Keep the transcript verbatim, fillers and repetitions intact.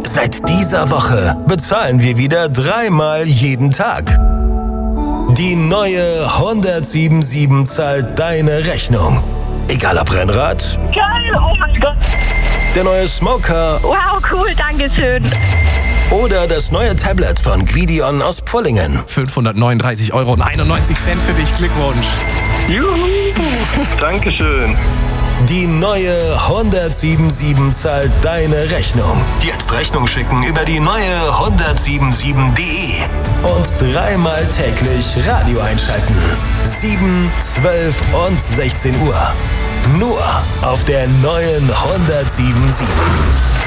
Seit dieser Woche bezahlen wir wieder dreimal jeden Tag. Die neue hundertsiebenundsiebzig zahlt deine Rechnung. Egal ob Rennrad, Geil, oh mein Gott. der neue Smoker Wow, cool, danke schön. oder das neue Tablet von Gvidion aus Pfullingen. fünfhundertneununddreißig Euro und einundneunzig Cent für dich. Glückwunsch. Juhu, Dankeschön. Die neue hundertsiebenundsiebzig zahlt deine Rechnung. Jetzt Rechnung schicken über die neue hundertsiebenundsiebzig punkt de und dreimal täglich Radio einschalten. sieben, zwölf und sechzehn Uhr. Nur auf der neuen hundertsiebenundsiebzig.